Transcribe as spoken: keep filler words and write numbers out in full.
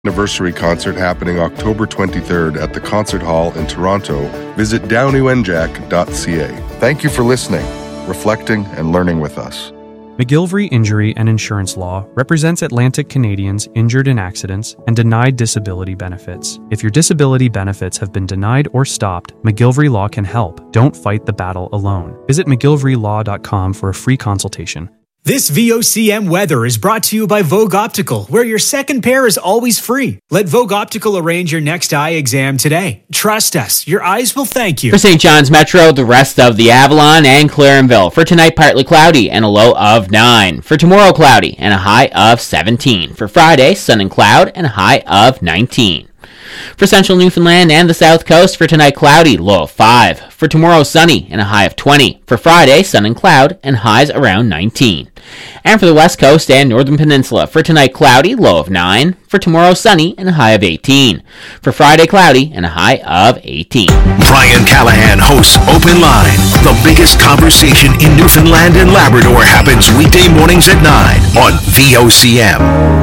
Anniversary concert happening October twenty-third at the Concert Hall in Toronto. Visit down u n jack dot c a. Thank you for listening, reflecting, and learning with us. McGillivray Injury and Insurance Law represents Atlantic Canadians injured in accidents and denied disability benefits. If your disability benefits have been denied or stopped, McGillivray Law can help. Don't fight the battle alone. Visit mcgillivray law dot com for a free consultation. This V O C M weather is brought to you by Vogue Optical, where your second pair is always free. Let Vogue Optical arrange your next eye exam today. Trust us, your eyes will thank you. For Saint John's Metro, the rest of the Avalon and Clarenville. For tonight, partly cloudy and a low of nine. For tomorrow, cloudy and a high of seventeen. For Friday, sun and cloud and a high of nineteen. For central Newfoundland and the south coast, for tonight, cloudy, low of five. For tomorrow, sunny and a high of twenty. For Friday, sun and cloud and highs around nineteen. And for the west coast and northern peninsula, for tonight, cloudy, low of nine. For tomorrow, sunny and a high of eighteen. For Friday, cloudy and a high of eighteen. Brian Callahan hosts Open Line. The biggest conversation in Newfoundland and Labrador happens weekday mornings at nine on V O C M.